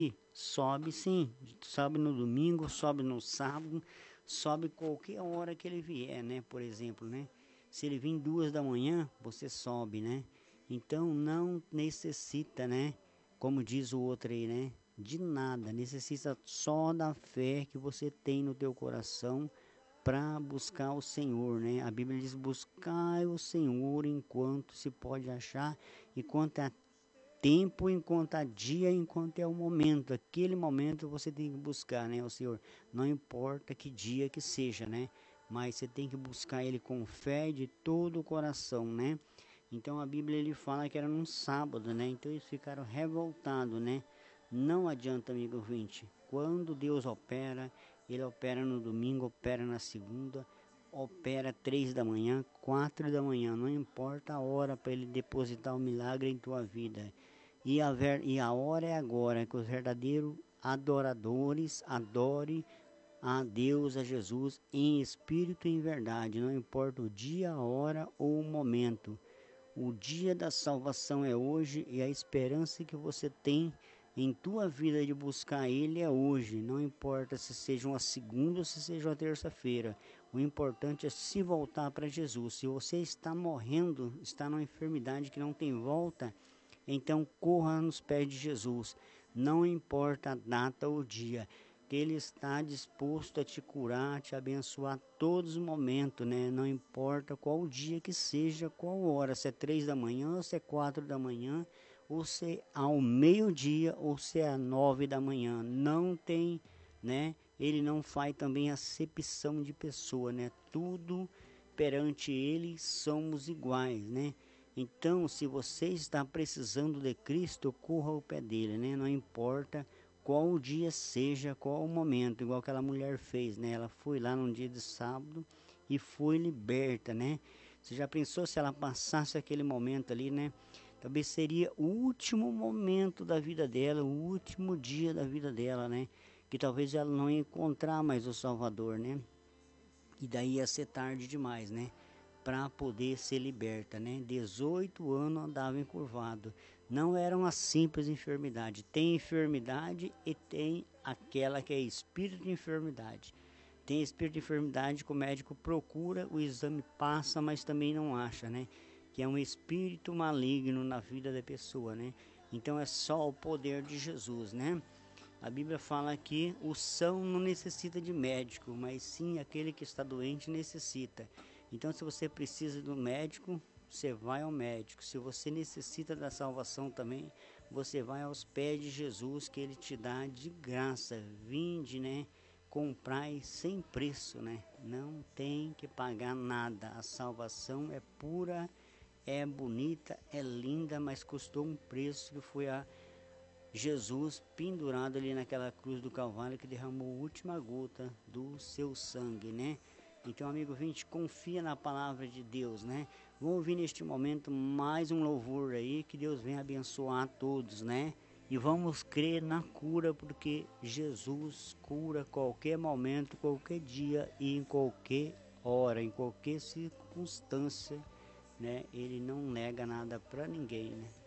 E sobe sim, sobe no domingo, sobe no sábado, sobe qualquer hora que ele vier, né? Por exemplo, né? Se ele vir 2 da manhã, você sobe, né? Então não necessita, né? Como diz o outro aí, né? De nada, necessita só da fé que você tem no teu coração para buscar o Senhor, né? A Bíblia diz: buscai o Senhor enquanto se pode achar, enquanto é tempo, enquanto há dia, enquanto é o momento. Aquele momento você tem que buscar, né, o Senhor. Não importa que dia que seja, né? Mas você tem que buscar Ele com fé de todo o coração, né? Então a Bíblia ele fala que era num sábado, né? Então eles ficaram revoltados, né? Não adianta, amigo ouvinte. Quando Deus opera, Ele opera no domingo, opera na segunda, opera 3 da manhã, 4 da manhã. Não importa a hora para Ele depositar o milagre em tua vida. E a hora é agora que os verdadeiros adoradores adorem a Deus, a Jesus, em espírito e em verdade. Não importa o dia, a hora ou o momento. O dia da salvação é hoje e a esperança que você tem em tua vida de buscar Ele é hoje. Não importa se seja uma segunda ou se seja uma terça-feira. O importante é se voltar para Jesus. Se você está morrendo, está numa enfermidade que não tem volta, então corra nos pés de Jesus. Não importa a data ou dia, que Ele está disposto a te curar, a te abençoar a todos os momentos, né? Não importa qual dia que seja, qual hora, se é 3 da manhã, ou se é 4 da manhã, ou se é ao meio-dia, ou se é 9 da manhã. Não tem, né? Ele não faz também acepção de pessoa, né? Tudo perante Ele somos iguais, né? Então, se você está precisando de Cristo, corra ao pé dele, né? Não importa qual o dia seja, qual o momento, igual aquela mulher fez, né? Ela foi lá num dia de sábado e foi liberta, né? Você já pensou se ela passasse aquele momento ali, né? Talvez seria o último momento da vida dela, o último dia da vida dela, né? Que talvez ela não ia encontrar mais o Salvador, né? E daí ia ser tarde demais, né? Para poder ser liberta, né? 18 anos andava encurvado. Não era uma simples enfermidade. Tem enfermidade e tem aquela que é espírito de enfermidade. Tem espírito de enfermidade que o médico procura, o exame passa, mas também não acha, né? Que é um espírito maligno na vida da pessoa, né? Então é só o poder de Jesus, né? A Bíblia fala que o são não necessita de médico, mas sim aquele que está doente necessita. Então, se você precisa do médico, você vai ao médico. Se você necessita da salvação também, você vai aos pés de Jesus, que Ele te dá de graça. Vinde, né? Comprai sem preço, né? Não tem que pagar nada. A salvação é pura, é bonita, é linda, mas custou um preço que foi a Jesus pendurado ali naquela cruz do Calvário, que derramou a última gota do seu sangue, né? Então, amigo ouvinte, confia na palavra de Deus, né? Vamos ouvir neste momento mais um louvor aí, que Deus venha abençoar a todos, né? E vamos crer na cura, porque Jesus cura qualquer momento, qualquer dia e em qualquer hora, em qualquer circunstância, né? Ele não nega nada para ninguém, né?